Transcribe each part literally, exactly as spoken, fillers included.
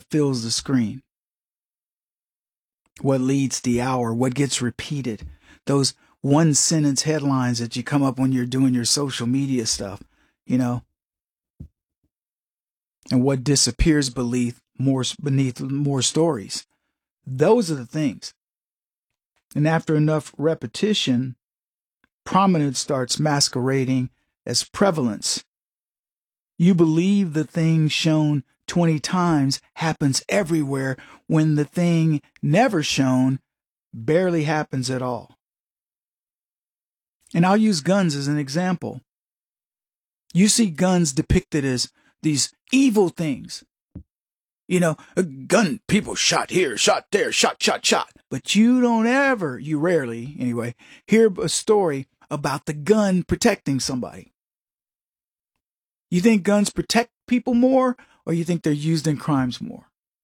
fills the screen, what leads the hour, what gets repeated, those one sentence headlines that you come up when you're doing your social media stuff, you know, and what disappears beneath more, beneath more stories. Those are the things. And after enough repetition, prominence starts masquerading as prevalence. You believe the thing shown twenty times happens everywhere when the thing never shown barely happens at all. And I'll use guns as an example. You see guns depicted as these evil things. You know, a gun, people shot here, shot there, shot, shot, shot. But you don't ever, you rarely, anyway, hear a story about the gun protecting somebody. You think guns protect people more, or you think they're used in crimes more?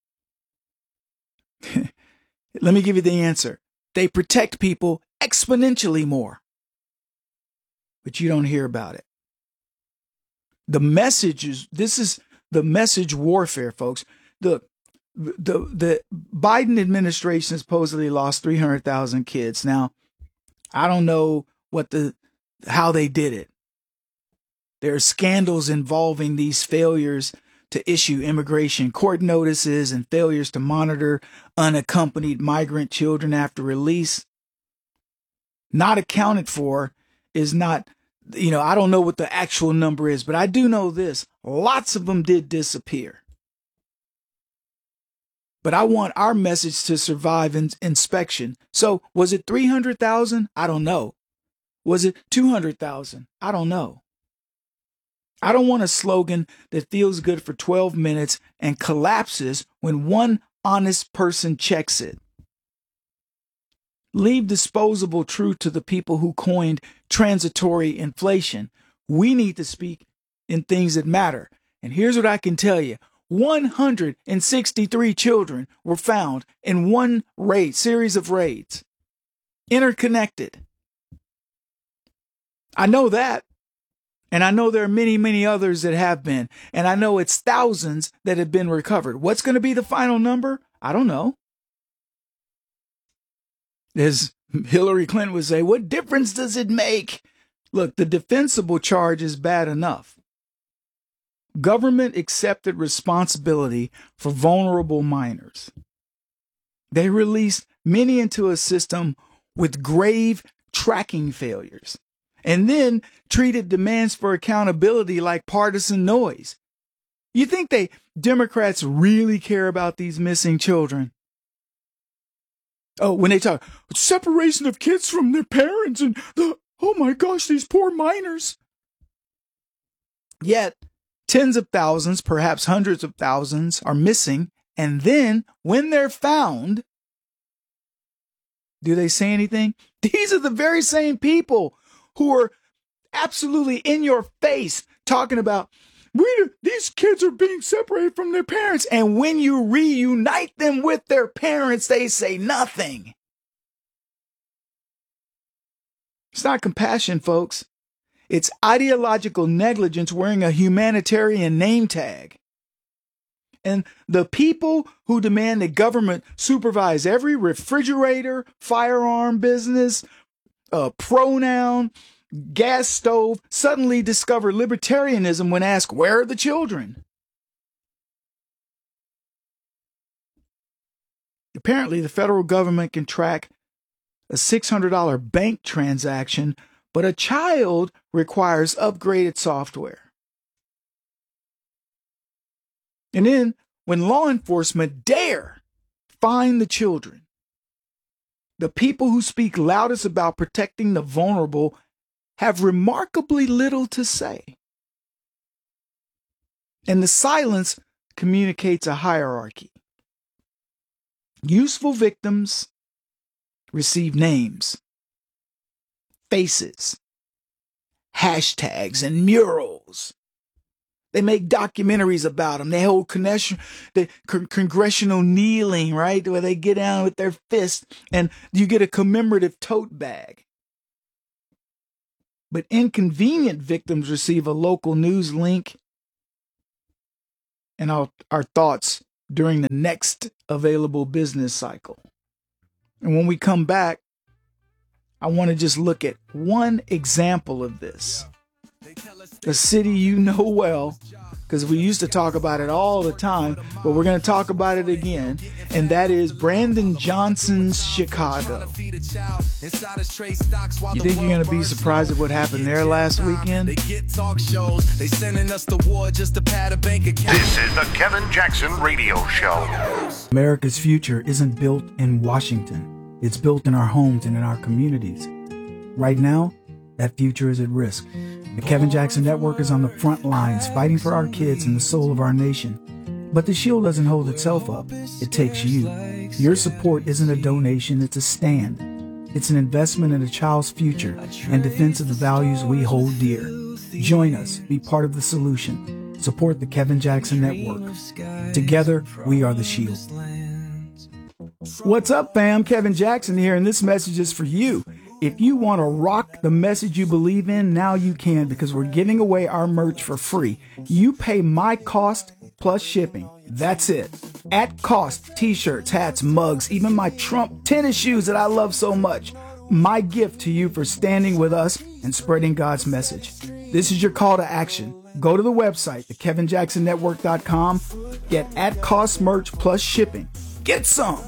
Let me give you the answer. They protect people exponentially more. But you don't hear about it. The message is, this is the message warfare, folks. The, the, the Biden administration supposedly lost three hundred thousand kids. Now, I don't know what the, how they did it. There are scandals involving these failures to issue immigration court notices and failures to monitor unaccompanied migrant children after release. Not accounted for is not, you know, I don't know what the actual number is, but I do know this. Lots of them did disappear. But I want our message to survive in, inspection. So was it three hundred thousand? I don't know. Was it two hundred thousand? I don't know. I don't want a slogan that feels good for twelve minutes and collapses when one honest person checks it. Leave disposable truth to the people who coined transitory inflation. We need to speak in things that matter. And here's what I can tell you. one hundred sixty-three children were found in one raid, series of raids. Interconnected. I know that. And I know there are many, many others that have been. And I know it's thousands that have been recovered. What's going to be the final number? I don't know. As Hillary Clinton would say, what difference does it make? Look, the defensible charge is bad enough. Government accepted responsibility for vulnerable minors. They released many into a system with grave tracking failures, and then treated demands for accountability like partisan noise. You think they Democrats really care about these missing children? Oh, when they talk separation of kids from their parents and the, oh my gosh, these poor minors. Yet tens of thousands, perhaps hundreds of thousands are missing. And then when they're found, do they say anything? These are the very same people who are absolutely in your face talking about we, these kids are being separated from their parents. And when you reunite them with their parents, they say nothing. It's not compassion, folks. It's ideological negligence wearing a humanitarian name tag. And the people who demand that government supervise every refrigerator, firearm business, uh, pronoun, gas stove suddenly discover libertarianism when asked, where are the children? Apparently, the federal government can track a six hundred dollars bank transaction, but a child requires upgraded software. And then, when law enforcement dare find the children, the people who speak loudest about protecting the vulnerable have remarkably little to say. And the silence communicates a hierarchy. Useful victims receive names, faces, hashtags, and murals. They make documentaries about them. They hold congressional, the congressional kneeling, right, where they get down with their fists, and you get a commemorative tote bag. But inconvenient victims receive a local news link, and our, our thoughts during the next available business cycle. And when we come back, I want to just look at one example of this. A city you know well, because we used to talk about it all the time, but we're going to talk about it again, and that is Brandon Johnson's Chicago. You think you're going to be surprised at what happened there last weekend? This is the Kevin Jackson Radio Show. America's future isn't built in Washington. It's built in our homes and in our communities. Right now, that future is at risk. The Kevin Jackson Network is on the front lines, fighting for our kids and the soul of our nation. But the shield doesn't hold itself up. It takes you. Your support isn't a donation, it's a stand. It's an investment in a child's future and defense of the values we hold dear. Join us. Be part of the solution. Support the Kevin Jackson Network. Together, we are the shield. What's up, fam? Kevin Jackson here, and this message is for you. If you want to rock the message you believe in, now you can, because we're giving away our merch for free. You pay my cost plus shipping. That's it. At cost, t-shirts, hats, mugs, even my Trump tennis shoes that I love so much. My gift to you for standing with us and spreading God's message. This is your call to action. Go to the website, the kevin jackson network dot com. Get at cost merch plus shipping. Get some.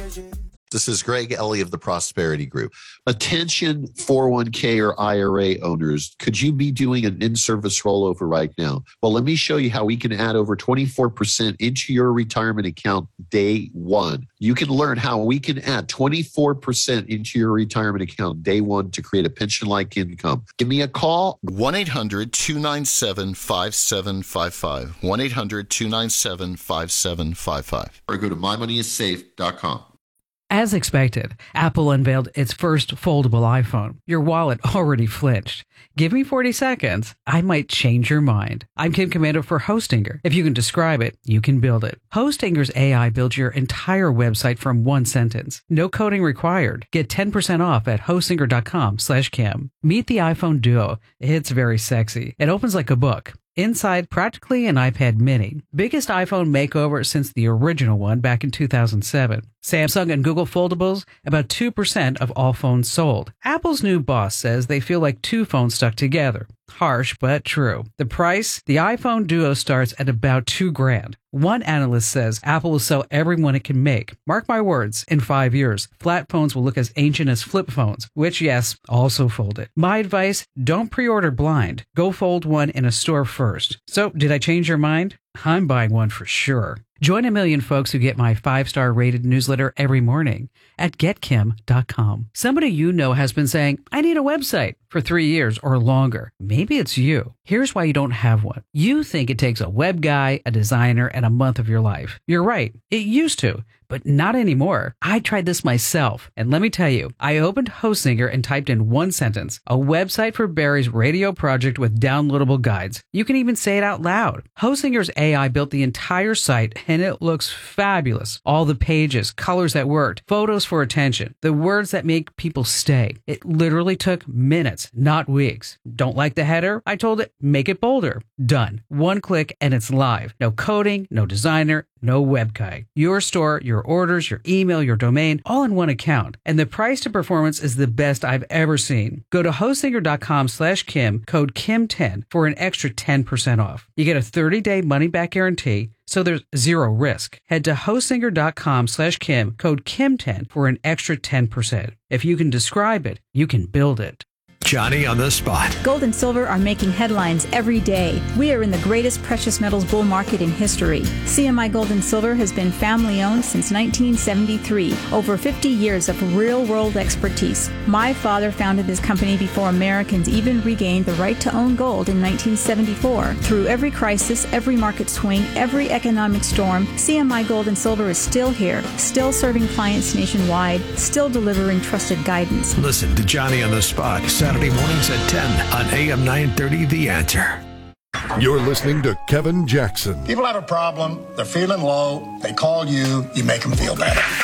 This is Greg Ellie of the Prosperity Group. Attention four oh one k or I R A owners, could you be doing an in-service rollover right now? Well, let me show you how we can add over twenty-four percent into your retirement account day one. You can learn how we can add twenty-four percent into your retirement account day one to create a pension-like income. Give me a call. one eight hundred two nine seven five seven five five. one eight hundred two nine seven five seven five five. Or go to my money is safe dot com. As expected, Apple unveiled its first foldable iPhone. Your wallet already flinched. Give me forty seconds. I might change your mind. I'm Kim Komando for Hostinger. If you can describe it, you can build it. Hostinger's A I builds your entire website from one sentence. No coding required. Get ten percent off at hostinger dot com slash Kim. Meet the iPhone Duo. It's very sexy. It opens like a book. Inside, practically an iPad mini. Biggest iPhone makeover since the original one back in two thousand seven. Samsung and Google foldables, about two percent of all phones sold. Apple's new boss says they feel like two phones stuck together. Harsh, but true. The price? The iPhone Duo starts at about two grand. One analyst says Apple will sell every one it can make. Mark my words, in five years, flat phones will look as ancient as flip phones, which, yes, also folded. My advice, don't pre-order blind. Go fold one in a store first. So, did I change your mind? I'm buying one for sure. Join a million folks who get my five-star rated newsletter every morning at get kim dot com. Somebody you know has been saying, I need a website for three years or longer. Maybe it's you. Here's why you don't have one. You think it takes a web guy, a designer, and a month of your life. You're right. It used to, but not anymore. I tried this myself, and let me tell you, I opened Hostinger and typed in one sentence, a website for Barry's radio project with downloadable guides. You can even say it out loud. Hostinger's A I built the entire site, and it looks fabulous. All the pages, colors that worked, photos for attention, the words that make people stay. It literally took minutes, not weeks. Don't like the header? I told it, make it bolder. Done. One click and it's live. No coding, no designer, no web guy. Your store, your orders, your email, your domain, all in one account. And the price to performance is the best I've ever seen. Go to hostinger dot com slash Kim, code Kim ten for an extra ten percent off. You get a thirty-day money-back guarantee, so there's zero risk. Head to hostinger dot com slash Kim, code Kim ten for an extra ten percent. If you can describe it, you can build it. Johnny on the spot. Gold and silver are making headlines every day. We are in the greatest precious metals bull market in history. C M I Gold and Silver has been family-owned since nineteen seventy-three. Over fifty years of real-world expertise. My father founded this company before Americans even regained the right to own gold in nineteen seventy-four. Through every crisis, every market swing, every economic storm, C M I Gold and Silver is still here, still serving clients nationwide, still delivering trusted guidance. Listen to Johnny on the Spot, Saturday mornings at ten on A M nine thirty The Answer. You're listening to Kevin Jackson. People have a problem, they're feeling low, they call you, you make them feel better.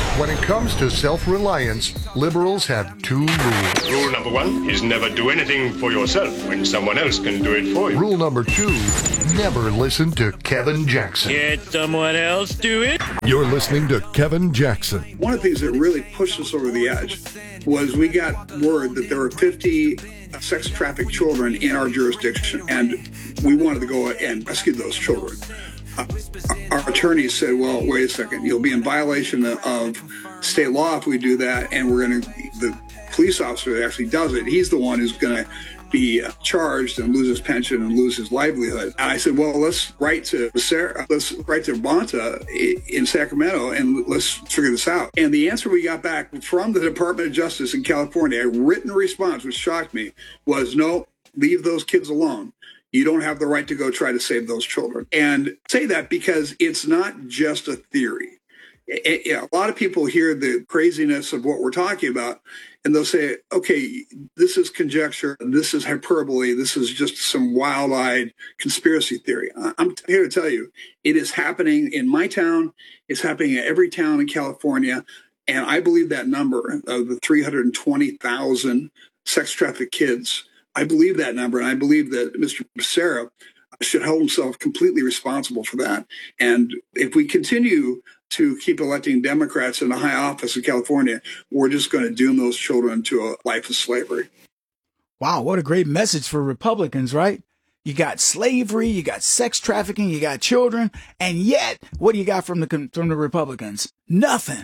When it comes to self-reliance, liberals have two rules. Rule number one is never do anything for yourself when someone else can do it for you. Rule number two, never listen to Kevin Jackson. Can't someone else do it? You're listening to Kevin Jackson. One of the things that really pushed us over the edge was we got word that there were fifty sex trafficked children in our jurisdiction, and we wanted to go and rescue those children. Uh, our attorneys said, well, wait a second, you'll be in violation of state law if we do that, and we're going to, the police officer that actually does it, he's the one who's going to be charged and lose his pension and lose his livelihood. And I said, well, let's write to Sarah, let's write to Bonta in Sacramento and let's figure this out. And the answer we got back from the Department of Justice in California, a written response, which shocked me, was no, leave those kids alone. You don't have the right to go try to save those children. And say that because it's not just a theory. It, it, a lot of people hear the craziness of what we're talking about, and they'll say, okay, this is conjecture, this is hyperbole, this is just some wild-eyed conspiracy theory. I'm here to tell you, it is happening in my town, it's happening in every town in California, and I believe that number of the three hundred twenty thousand sex-trafficked kids, I believe that number, and I believe that Mister Becerra should hold himself completely responsible for that. And if we continue to keep electing Democrats in the high office in California, we're just going to doom those children to a life of slavery. Wow, what a great message for Republicans, right? You got slavery, you got sex trafficking, you got children, and yet, what do you got from the from the Republicans? Nothing.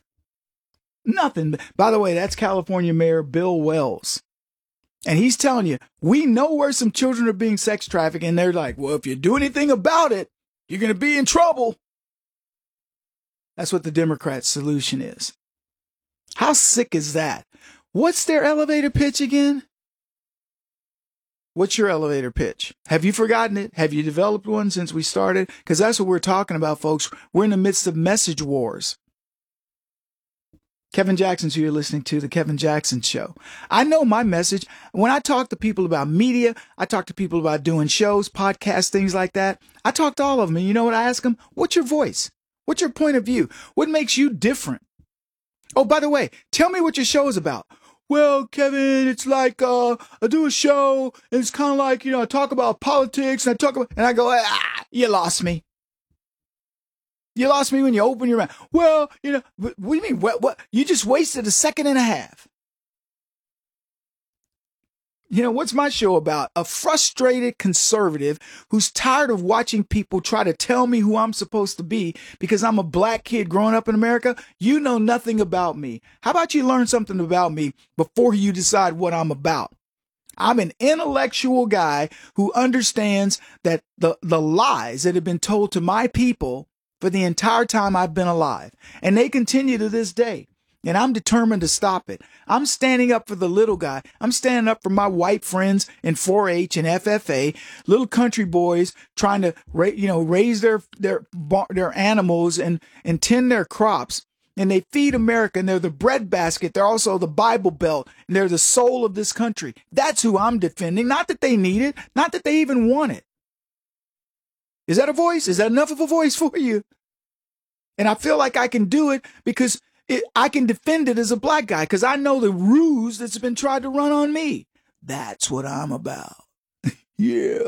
Nothing. By the way, that's California Mayor Bill Wells. And he's telling you, we know where some children are being sex trafficked, and they're like, well, if you do anything about it, you're going to be in trouble. That's what the Democrats' solution is. How sick is that? What's their elevator pitch again? What's your elevator pitch? Have you forgotten it? Have you developed one since we started? Because that's what we're talking about, folks. We're in the midst of message wars. Kevin Jackson's who you're listening to, The Kevin Jackson Show. I know my message. When I talk to people about media, I talk to people about doing shows, podcasts, things like that. I talk to all of them. And you know what I ask them? What's your voice? What's your point of view? What makes you different? Oh, by the way, tell me what your show is about. Well, Kevin, it's like uh, I do a show, and it's kind of like, you know, I talk about politics, and I talk about, and I go, ah, you lost me. You lost me when you open your mouth. Well, you know, what do you mean? What, what? You just wasted a second and a half. You know, what's my show about? A frustrated conservative who's tired of watching people try to tell me who I'm supposed to be because I'm a black kid growing up in America. You know nothing about me. How about you learn something about me before you decide what I'm about? I'm an intellectual guy who understands that the, the lies that have been told to my people for the entire time I've been alive, and they continue to this day. And I'm determined to stop it. I'm standing up for the little guy. I'm standing up for my white friends in four H and F F A, little country boys trying to, you know, raise their their their animals and and tend their crops. And they feed America, and they're the breadbasket. They're also the Bible Belt, and they're the soul of this country. That's who I'm defending. Not that they need it, not that they even want it. Is that a voice? Is that enough of a voice for you? And I feel like I can do it because it, I can defend it as a black guy because I know the ruse that's been tried to run on me. That's what I'm about. Yeah.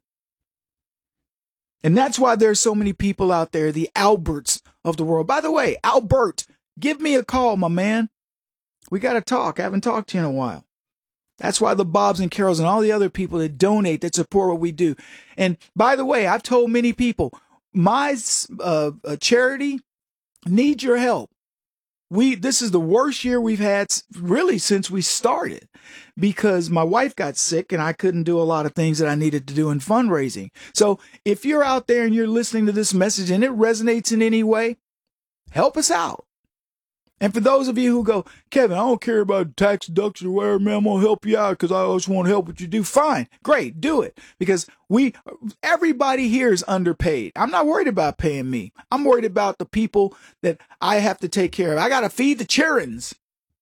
And that's why there's so many people out there, the Alberts of the world. By the way, Albert, give me a call, my man. We got to talk. I haven't talked to you in a while. That's why the Bobs and Carols and all the other people that donate, that support what we do. And by the way, I've told many people, my uh, charity needs your help. We this is the worst year we've had really since we started because my wife got sick and I couldn't do a lot of things that I needed to do in fundraising. So if you're out there and you're listening to this message and it resonates in any way, help us out. And for those of you who go, Kevin, I don't care about tax deduction or whatever, man, I'm going to help you out because I always want to help what you do. Fine. Great. Do it. Because we, everybody here is underpaid. I'm not worried about paying me. I'm worried about the people that I have to take care of. I got to feed the childrens.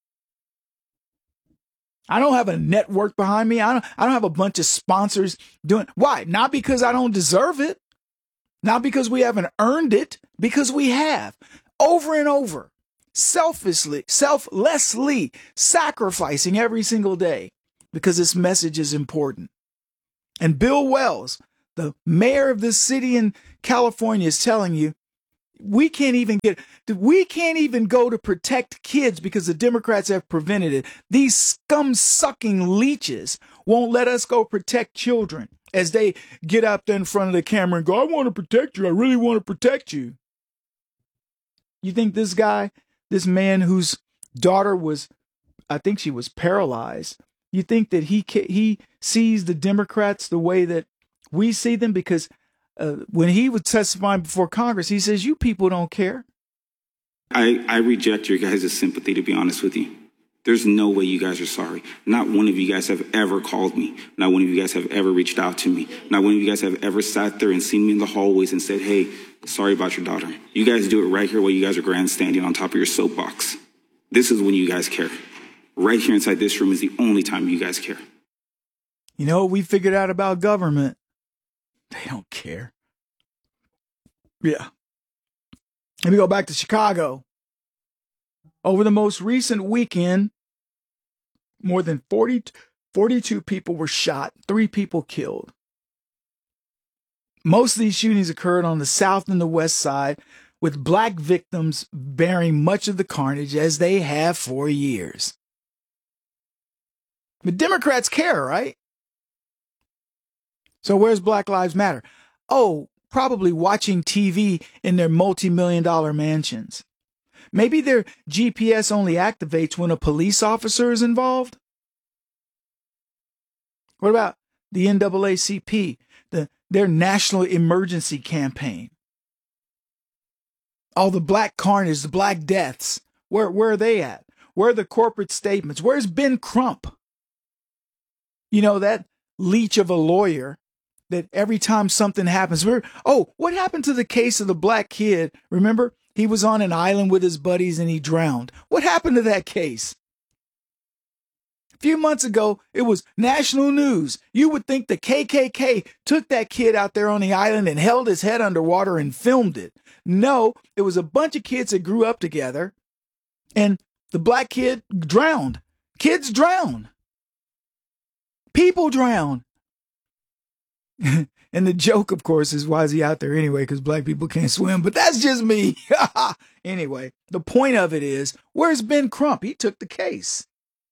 I don't have a network behind me. I don't, I don't have a bunch of sponsors doing. Why? Not because I don't deserve it. Not because we haven't earned it. Because we have. Over and over. selflessly, selflessly sacrificing every single day because this message is important. And Bill Wells, the mayor of this city in California, is telling you, we can't even get, we can't even go to protect kids because the Democrats have prevented it. These scum-sucking leeches won't let us go protect children as they get up there in front of the camera and go, I want to protect you. I really want to protect you. You think this guy, this man whose daughter was, I think she was paralyzed, you think that he he sees the Democrats the way that we see them? Because uh, when he was testifying before Congress, he says, you people don't care. I, I reject your guys' sympathy, to be honest with you. There's no way you guys are sorry. Not one of you guys have ever called me. Not one of you guys have ever reached out to me. Not one of you guys have ever sat there and seen me in the hallways and said, hey, sorry about your daughter. You guys do it right here while you guys are grandstanding on top of your soapbox. This is when you guys care. Right here inside this room is the only time you guys care. You know what we figured out about government? They don't care. Yeah. Let me go back to Chicago. Over the most recent weekend, more than forty, forty-two people were shot, three people killed. Most of these shootings occurred on the south and the west side, with black victims bearing much of the carnage as they have for years. But Democrats care, right? So where's Black Lives Matter? Oh, probably watching T V in their multi-million dollar mansions. Maybe their G P S only activates when a police officer is involved. What about the N double A C P, the, their national emergency campaign? All the black carnage, the black deaths, where, where are they at? Where are the corporate statements? Where's Ben Crump? You know, that leech of a lawyer that every time something happens, we're, oh, what happened to the case of the black kid? Remember? He was on an island with his buddies and he drowned. What happened to that case? A few months ago, it was national news. You would think the K K K took that kid out there on the island and held his head underwater and filmed it. No, it was a bunch of kids that grew up together and the black kid drowned. Kids drown. People drown. And the joke, of course, is why is he out there anyway? Because black people can't swim. But that's just me. Anyway, the point of it is, where's Ben Crump? He took the case.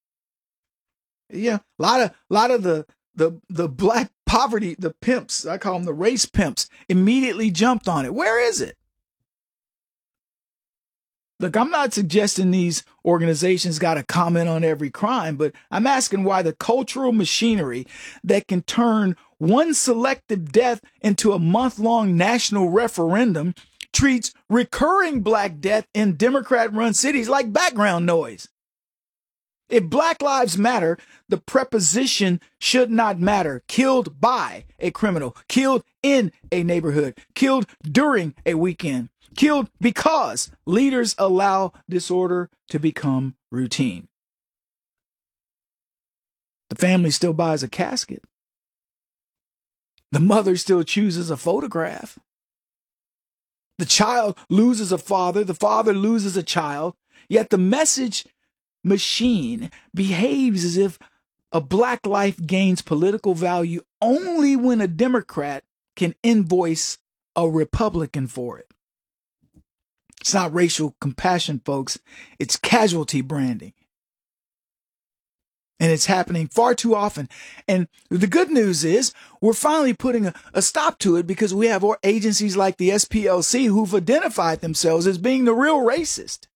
Yeah, a lot of, lot of the, the, the black poverty, the pimps, I call them the race pimps, immediately jumped on it. Where is it? Look, I'm not suggesting these organizations got to comment on every crime, but I'm asking why the cultural machinery that can turn one selective death into a month-long national referendum treats recurring black death in Democrat-run cities like background noise. If Black Lives Matter, the preposition should not matter. Killed by a criminal, killed in a neighborhood, killed during a weekend. Killed because leaders allow disorder to become routine. The family still buys a casket. The mother still chooses a photograph. The child loses a father. The father loses a child. Yet the message machine behaves as if a black life gains political value only when a Democrat can invoice a Republican for it. It's not racial compassion, folks. It's casualty branding. And it's happening far too often. And the good news is we're finally putting a, a stop to it because we have agencies like the S P L C who've identified themselves as being the real racist.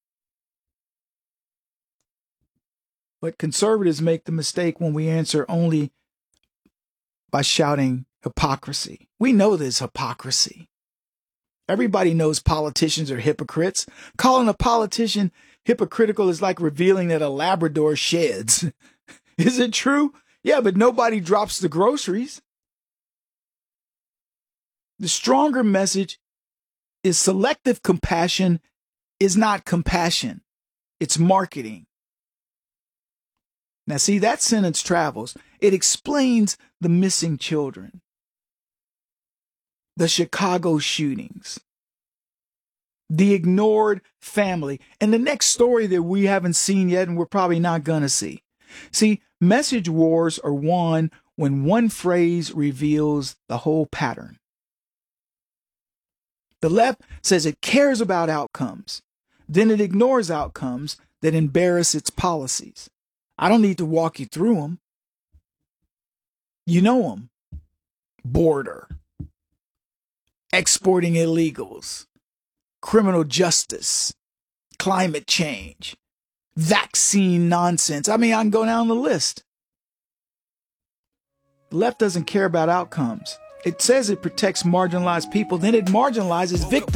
But conservatives make the mistake when we answer only by shouting hypocrisy. We know there's hypocrisy. Everybody knows politicians are hypocrites. Calling a politician hypocritical is like revealing that a Labrador sheds. Is it true? Yeah, but nobody drops the groceries. The stronger message is selective compassion is not compassion. It's marketing. Now, see, that sentence travels. It explains the missing children, the Chicago shootings, The ignored family. And the next story that we haven't seen yet, and we're probably not going to see. See, message wars are won when one phrase reveals the whole pattern. The left says it cares about outcomes. Then it ignores outcomes that embarrass its policies. I don't need to walk you through them. You know them. Border. Exporting illegals. Criminal justice. Climate change. Vaccine nonsense. I mean, I can go down the list. The left doesn't care about outcomes. It says it protects marginalized people, then it marginalizes victims.